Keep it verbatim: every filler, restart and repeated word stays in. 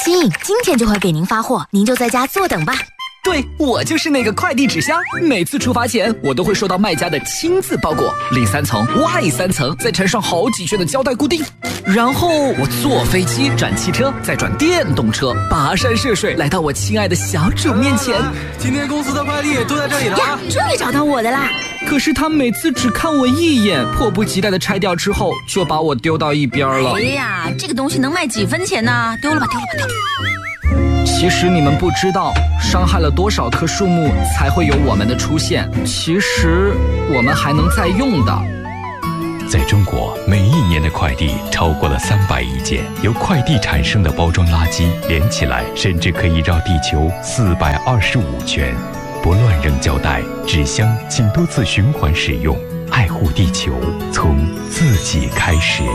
心，今天就会给您发货，您就在家坐等吧。 对，我就是那个快递纸箱，每次出发前我都会收到卖家的亲自包裹，里三层外三层，再缠上好几圈的胶带固定，然后我坐飞机转汽车，再转电动车，跋山涉水来到我亲爱的小主面前。 今天公司的快递都在这里了呀，终于找到我的啦！ 可是他每次只看我一眼，迫不及待的拆掉之后，就把我丢到一边了。 哎呀，这个东西能卖几分钱呢？丢了吧，丢了吧，丢了吧。 其实你们不知道，伤害了多少棵树木才会有我们的出现。其实我们还能再用的。 在中国，每一年的快递超过了三百亿件，由快递产生的包装垃圾连起来，甚至可以绕地球四百二十五圈。不乱扔胶带、纸箱，请多次循环使用，爱护地球，从自己开始。